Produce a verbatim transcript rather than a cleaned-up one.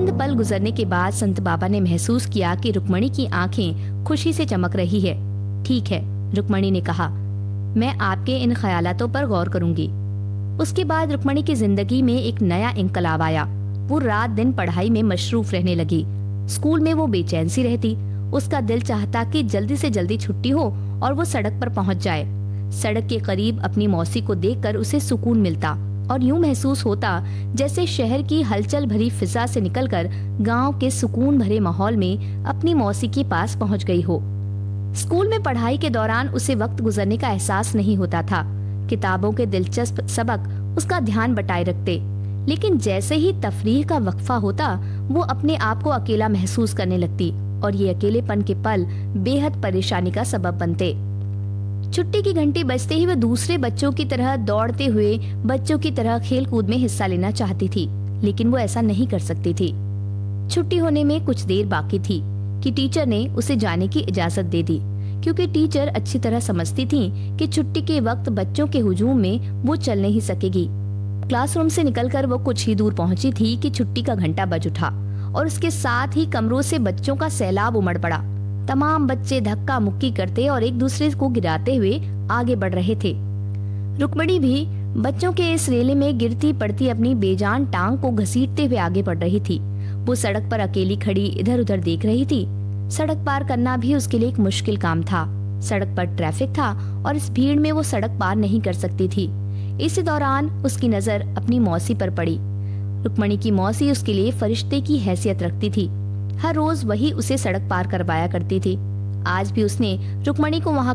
चंद पल गुजरने के बाद संत बाबा ने महसूस किया कि रुक्मणी की आंखें खुशी से चमक रही है। ठीक है, रुक्मणी ने कहा, मैं आपके इन ख्यालातों पर गौर करूंगी। उसके बाद रुक्मणी की जिंदगी में एक नया इंकलाब आया। वो रात दिन पढ़ाई में मशरूफ रहने लगी। स्कूल में वो बेचैन सी रहती। उसका दिल चाहता कि जल्दी से जल्दी छुट्टी हो और वो सड़क पर पहुंच जाए। सड़क के करीब अपनी मौसी को देखकर उसे सुकून मिलता और यूं महसूस होता जैसे शहर की हलचल भरी फिजा से निकलकर गांव के सुकून भरे माहौल में अपनी मौसी के पास पहुंच गई हो। स्कूल में पढ़ाई के दौरान उसे वक्त गुजरने का एहसास नहीं होता था। किताबों के दिलचस्प सबक उसका ध्यान बटाए रखते, लेकिन जैसे ही तफरीह का वक्फा होता वो अपने आप को अकेला महसूस करने लगती और ये अकेलेपन के पल बेहद परेशानी का सबब बनते। छुट्टी की घंटी बजते ही वह दूसरे बच्चों की तरह दौड़ते हुए बच्चों की तरह खेल कूद में हिस्सा लेना चाहती थी, लेकिन वो ऐसा नहीं कर सकती थी। छुट्टी होने में कुछ देर बाकी थी कि टीचर ने उसे जाने की इजाजत दे दी, क्योंकि टीचर अच्छी तरह समझती थी कि छुट्टी के वक्त बच्चों के हुजूम में वो चल नहीं सकेगी। क्लासरूम से निकलकर वो कुछ ही दूर पहुंची थी कि छुट्टी का घंटा बज उठा और उसके साथ ही कमरों से बच्चों का सैलाब उमड़ पड़ा। तमाम बच्चे धक्का मुक्की करते और एक दूसरे को गिराते हुए आगे बढ़ रहे थे। रुक्मणी भी बच्चों के इस रेले में गिरती पड़ती अपनी बेजान टांग को घसीटते हुए आगे बढ़ रही थी। वो सड़क पर अकेली खड़ी इधर उधर देख रही थी। सड़क पार करना भी उसके लिए एक मुश्किल काम था। सड़क पर ट्रैफिक था और इस भीड़ में वो सड़क पार नहीं कर सकती थी। इसी दौरान उसकी नजर अपनी मौसी पर पड़ी। रुक्मणी की मौसी उसके लिए फरिश्ते की हैसियत रखती थी। हर रोज वही उसे सड़क पार करवाया करती थी। आज भी उसने रुक्मणी को वहां